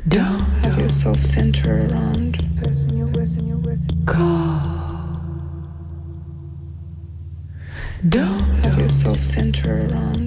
Don't have yourself center around the person you're with and you're with. Call. Don't have yourself center around